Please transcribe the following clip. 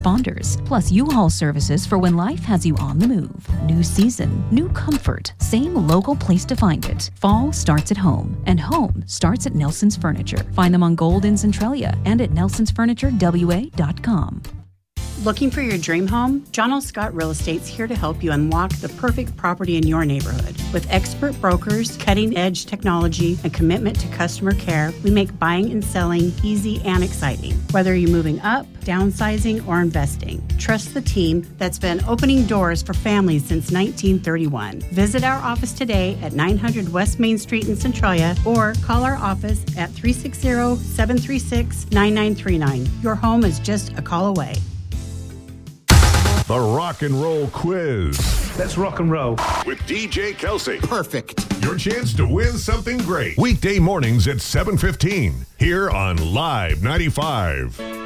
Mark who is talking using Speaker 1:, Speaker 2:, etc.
Speaker 1: Bonders, plus U-Haul services for when life has you on the move. New season, new comfort, same local place to find it. Fall starts at home, and home starts at Nelson's Furniture. Find them on Gold in Centralia and at nelsonsfurniturewa.com.
Speaker 2: Looking for your dream home? John L. Scott Real Estate's here to help you unlock the perfect property in your neighborhood. With expert brokers, cutting-edge technology, and commitment to customer care, we make buying and selling easy and exciting. Whether you're moving up, downsizing, or investing, trust the team that's been opening doors for families since 1931. Visit our office today at 900 West Main Street in Centralia or call our office at 360-736-9939. Your home is just a call away.
Speaker 3: The Rock and Roll Quiz.
Speaker 4: Let's rock and roll.
Speaker 3: With DJ Kelsey.
Speaker 5: Perfect.
Speaker 3: Your chance to win something great. Weekday mornings at 7:15 here on Live 95.